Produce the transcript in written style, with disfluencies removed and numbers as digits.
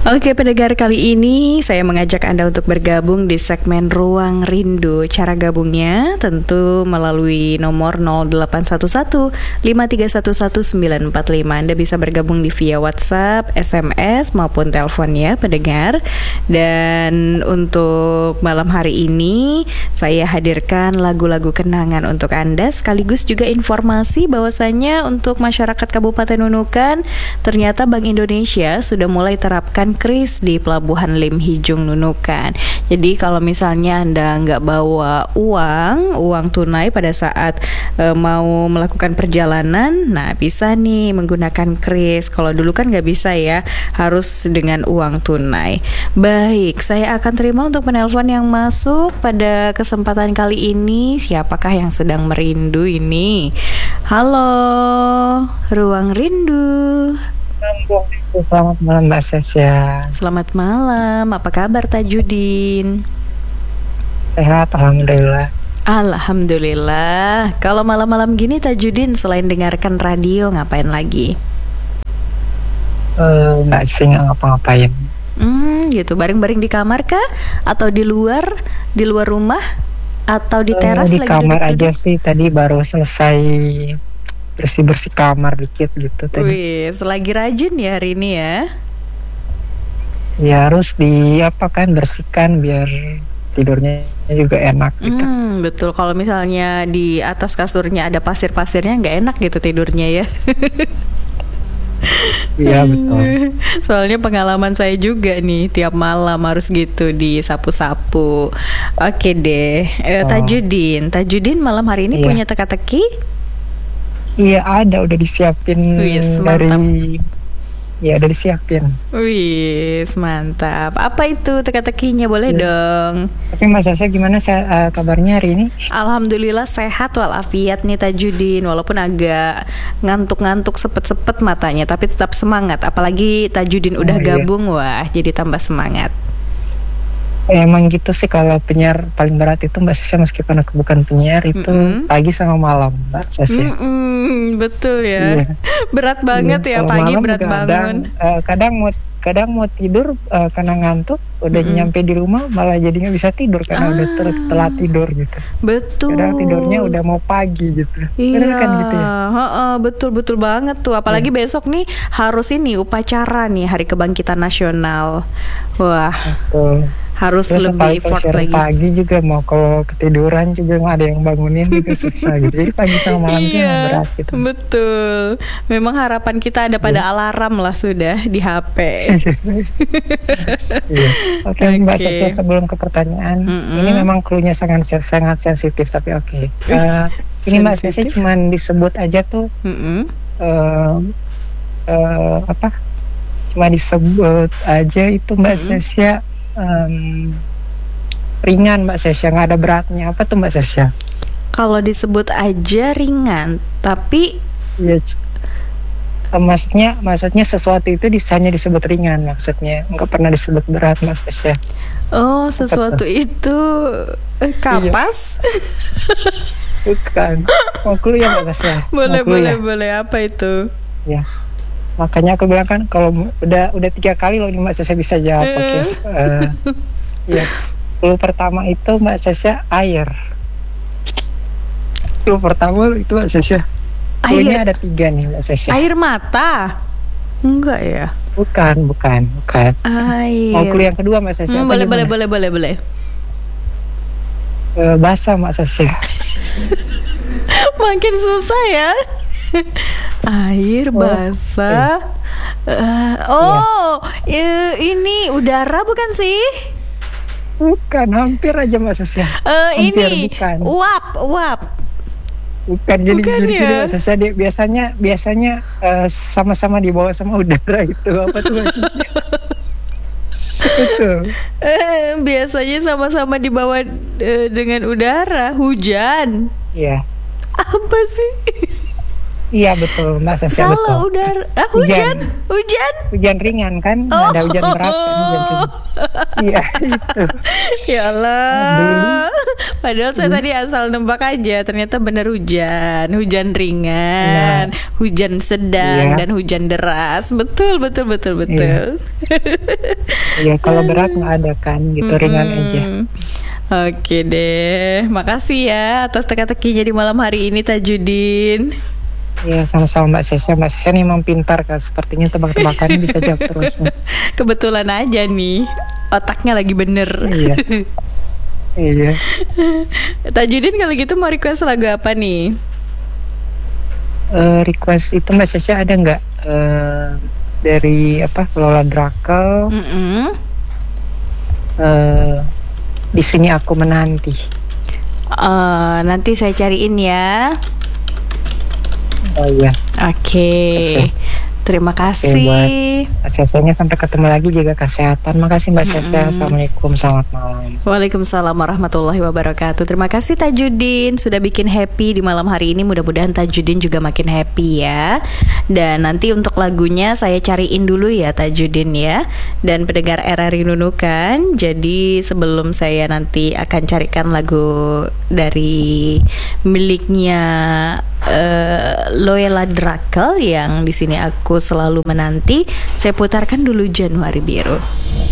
Oke, pendengar, kali ini saya mengajak Anda untuk bergabung di segmen Ruang Rindu. Cara gabungnya tentu melalui nomor 0811 5311 945. Anda bisa bergabung di via WhatsApp, SMS maupun telepon ya, pendengar. Dan untuk malam hari ini saya hadirkan lagu-lagu kenangan untuk Anda, sekaligus juga informasi bahwasanya untuk masyarakat Kabupaten Nunukan, ternyata Bank Indonesia sudah mulai terapkan kris di Pelabuhan Lim Hijung Nunukan. Jadi kalau misalnya Anda nggak bawa uang tunai pada saat mau melakukan perjalanan, nah bisa nih menggunakan kris. Kalau dulu kan nggak bisa ya, harus dengan uang tunai. Baik, saya akan terima untuk penelpon yang masuk pada kesempatan kali ini. Siapakah yang sedang merindu ini? Halo, Ruang Rindu. Selamat malam Mbak Sesya. Selamat malam, apa kabar Tajudin? Sehat, Alhamdulillah. Alhamdulillah. Kalau malam-malam gini Tajudin selain dengarkan radio ngapain lagi? Nggak sih, nggak ngapa-ngapain. Gitu, bareng-bareng di kamar kah? Atau di luar rumah? Atau di teras Di lagi kamar duduk-duduk? aja sih, tadi baru selesai bersih-bersih kamar dikit gitu tadi. Wih, selagi rajin ya hari ini ya. Ya harus bersihkan biar tidurnya juga enak gitu. Betul, kalau misalnya di atas kasurnya ada pasir-pasirnya nggak enak gitu tidurnya ya. Iya betul. Soalnya pengalaman saya juga nih, tiap malam harus gitu disapu-sapu. Oke deh, Tajudin malam hari ini Iya. punya teka-teki? Iya udah disiapin Wih, mantap. udah disiapin. Wih, mantap. Apa itu teka-tekinya, boleh dong? Tapi Mas Sesya gimana kabarnya hari ini? Alhamdulillah sehat walafiat nih Tajudin. Walaupun agak ngantuk-ngantuk, sepet-sepet matanya, tapi tetap semangat. Apalagi Tajudin udah Iya. gabung, wah jadi tambah semangat. Emang gitu sih, kalau penyiar paling berat itu Mbak Sesya, meskipun aku bukan penyiar itu pagi sama malam Mbak Sesya. Betul ya. Iya. Berat banget ya, Kalau pagi malam berat bangun. kadang mau tidur karena ngantuk, udah nyampe di rumah malah jadinya bisa tidur karena udah telat tidur gitu. Betul. Kadang tidurnya udah mau pagi gitu. Iya, Bener kan gitu ya? betul banget tuh. Apalagi besok nih harus ini upacara nih Hari Kebangkitan Nasional. Wah, Betul. harus Terus lebih apalagi effort siaran lagi. pagi juga, mau kalau ketiduran juga nggak ada yang bangunin juga susah gitu. Jadi pagi sama malam itu yang berat gitu. Betul. Memang harapan kita ada pada alarm lah sudah di HP. Iya. Oke, Mbak Oke. Sesya, sebelum ke pertanyaan, ini memang clue-nya sangat sensitif, tapi oke. Ini Mbak Sesya Sensitif? cuman disebut aja tuh cuma disebut aja itu Mbak Sesya, ringan Mbak Sesya, nggak ada beratnya. Apa tuh Mbak Sesya? Kalau disebut aja ringan, tapi Iya. Maksudnya sesuatu itu hanya disebut ringan, maksudnya nggak pernah disebut berat Mbak Sesya. sesuatu itu kapas. Bukan. Mau clue ya Mbak Sesya? Mau clue ya? Boleh. Apa itu? Ya. Makanya aku bilang kan, kalau udah 3 kali loh ini Mbak Sesya bisa jawab. Oke. Ya. Clue pertama itu Mbak Sesya, air. Clue pertama itu Mbak Sesya. Clue-nya ada 3 nih Mbak Sesya. Air mata? Enggak ya? Bukan. Air. Mau clue yang kedua Mbak Sesya? Apa Boleh. gimana? Basah Mbak Sesya. Makin susah ya. Air basah. Ini udara bukan sih? Bukan, hampir aja Mbak Sesya. Hampir, Ini bukan. uap. Bukan, jadi Bukan gini ya? Mbak Sesya, biasanya sama-sama dibawa sama udara gitu. Apa tuh Mbak Sesya? Betul. Biasanya sama-sama dibawa dengan udara. Hujan. Iya. Apa sih? Iya betul Mbak Sasha, Salah, betul. udara. Hujan. Hujan. Hujan ringan kan, Oh. ada hujan berat kan, hujan ringan. Iya itu. Ya Allah. Padahal saya tadi asal nebak aja, ternyata benar hujan. Hujan ringan, hujan sedang, Iya. dan hujan deras. Betul, betul, betul, betul. Iya kalau berat nggak ada kan, gitu ringan aja. Oke deh, makasih ya atas teka-tekinya di malam hari ini Tajudin. Iya sama-sama Mbak Sasha. Mbak Sasha nih memang pintar kan, sepertinya tebak-tebakannya bisa jawab terus nih. Kebetulan aja nih, otaknya lagi bener. Iya. Iya. Tajudin kalau gitu mau request lagu apa nih? Request itu Mbak Sasha ada nggak dari apa Lola Drakel? Di sini aku menanti. Nanti saya cariin ya. Oh iya. Oke. Terima kasih. Sesanya sampai ketemu lagi, jaga kesehatan. Makasih Mbak Sasha. Assalamualaikum, selamat malam. Waalaikumsalam warahmatullahi wabarakatuh. Terima kasih Tajudin sudah bikin happy di malam hari ini. Mudah-mudahan Tajudin juga makin happy ya. Dan nanti untuk lagunya saya cariin dulu ya Tajudin ya. Dan pendengar RRI Nunukan. Jadi sebelum saya nanti akan carikan lagu dari miliknya Loela Drakel yang di sini aku selalu menanti, saya putarkan dulu Januari Biru.